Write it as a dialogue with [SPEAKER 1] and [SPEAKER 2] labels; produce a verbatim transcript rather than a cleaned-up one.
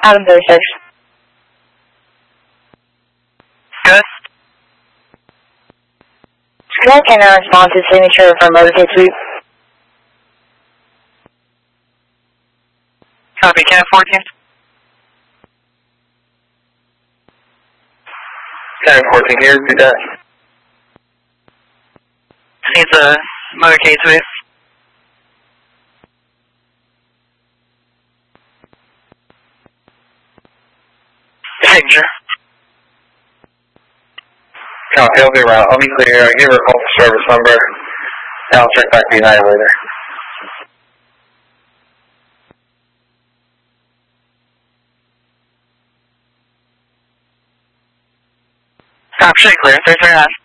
[SPEAKER 1] Adam thirty-six.
[SPEAKER 2] Good.
[SPEAKER 1] Squad can now respond to signature for motorcade sweep.
[SPEAKER 2] Copy, Cat fourteen.
[SPEAKER 3] Cat fourteen here, do that.
[SPEAKER 2] Needs a motorcade sweep. Signature.
[SPEAKER 3] Copy, I'll be around. I'll be clear. I'll give her a call for service number. And I'll check back to United later.
[SPEAKER 2] Copy, straight clear. three three nine.